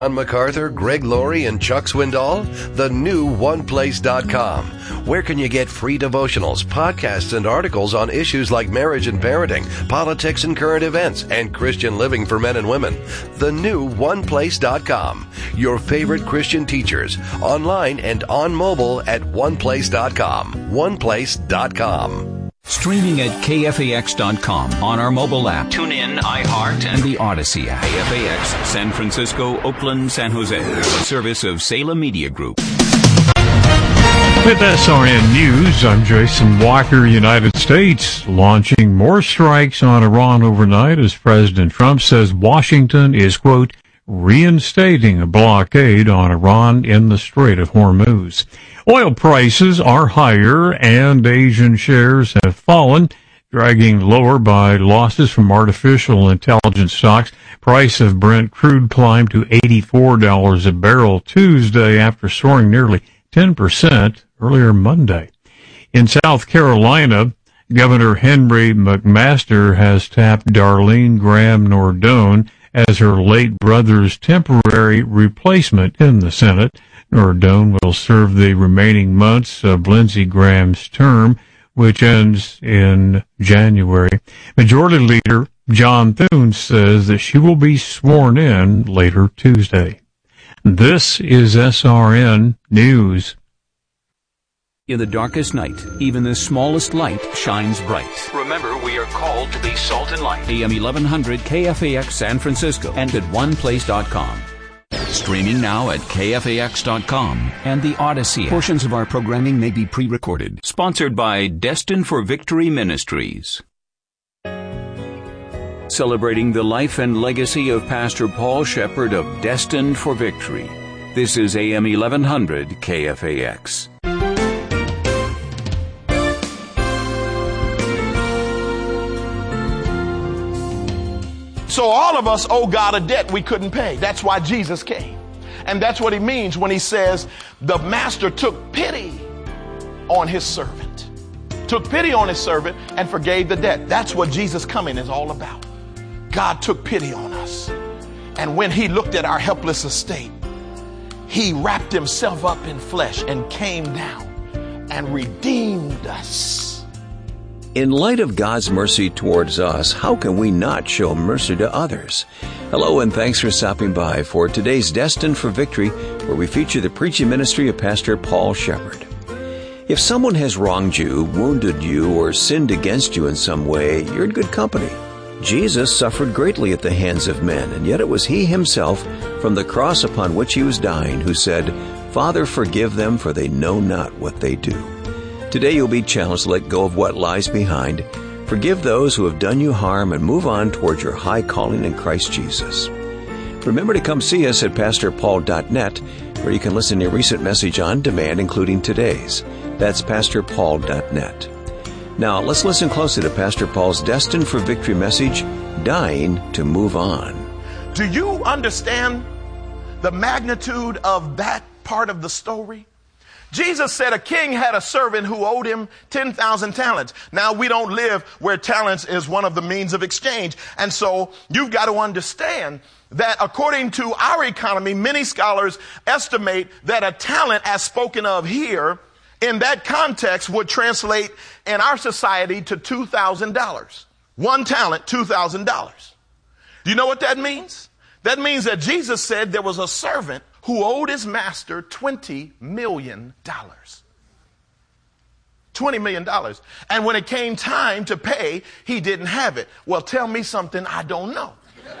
John MacArthur, Greg Laurie, and Chuck Swindoll? The new OnePlace.com. Where can you get free devotionals, podcasts, and articles on issues like marriage and parenting, politics and current events, and Christian living for men and women? The new OnePlace.com. Your favorite Christian teachers, online and on mobile at OnePlace.com. OnePlace.com. Streaming at KFAX.com on our mobile app. Tune in, iHeart, and the Odyssey app. KFAX, San Francisco, Oakland, San Jose. A service of Salem Media Group. With SRN News, I'm Jason Walker. United States launching more strikes on Iran overnight as President Trump says Washington is, quote, reinstating a blockade on Iran in the Strait of Hormuz. Oil prices are higher and Asian shares have fallen, dragging lower by losses from artificial intelligence stocks. Price of Brent crude climbed to $84 a barrel Tuesday after soaring nearly 10% earlier Monday. In South Carolina, Governor Henry McMaster has tapped Darlene Graham Nordone as her late brother's temporary replacement in the Senate. Nordone will serve the remaining months of Lindsey Graham's term, which ends in January. Majority Leader John Thune says that she will be sworn in later Tuesday. This is SRN News. In the darkest night, even the smallest light shines bright. Remember, we are called to be salt and light. AM 1100 KFAX San Francisco and at OnePlace.com. Streaming now at KFAX.com and the Odyssey. Portions of our programming may be pre-recorded. Sponsored by Destined for Victory Ministries. Celebrating the life and legacy of Pastor Paul Shepherd of Destined for Victory. This is AM 1100 KFAX. So all of us owe God a debt we couldn't pay. That's why Jesus came. And that's what he means when he says the master took pity on his servant. Took pity on his servant and forgave the debt. That's what Jesus coming is all about. God took pity on us. And when he looked at our helpless estate, he wrapped himself up in flesh and came down and redeemed us. In light of God's mercy towards us, how can we not show mercy to others? Hello and thanks for stopping by for today's Destined for Victory, where we feature the preaching ministry of Pastor Paul Shepherd. If someone has wronged you, wounded you, or sinned against you in some way, you're in good company. Jesus suffered greatly at the hands of men, and yet it was he himself, from the cross upon which he was dying, who said, "Father, forgive them, for they know not what they do." Today you'll be challenged to let go of what lies behind, forgive those who have done you harm, and move on towards your high calling in Christ Jesus. Remember to come see us at PastorPaul.net, where you can listen to a recent message on demand, including today's. That's PastorPaul.net. Now let's listen closely to Pastor Paul's Destined for Victory message, Dying to Move On. Do you understand the magnitude of that part of the story? Jesus said a king had a servant who owed him 10,000 talents. Now, we don't live where talents is one of the means of exchange. And so you've got to understand that according to our economy, many scholars estimate that a talent as spoken of here in that context would translate in our society to $2,000. One talent, $2,000. Do you know what that means? That means that Jesus said there was a servant who owed his master $20 million. $20 million. And when it came time to pay, he didn't have it. Well, tell me something I don't know.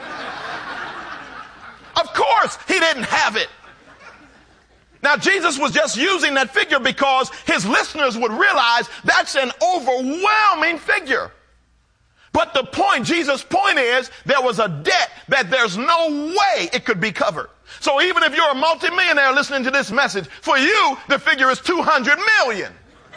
Of course, he didn't have it. Now, Jesus was just using that figure because his listeners would realize that's an overwhelming figure. But the point, Jesus' point is, there was a debt that there's no way it could be covered. So even if you're a multimillionaire listening to this message, for you, the figure is 200 million.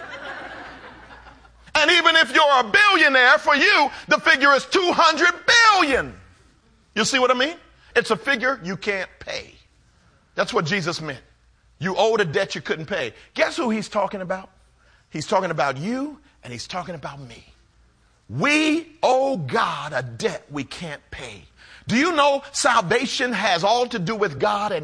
And even if you're a billionaire, for you, the figure is 200 billion. You see what I mean? It's a figure you can't pay. That's what Jesus meant. You owed a debt you couldn't pay. Guess who he's talking about? He's talking about you, and he's talking about me. We owe God a debt we can't pay. Do you know salvation has all to do with God and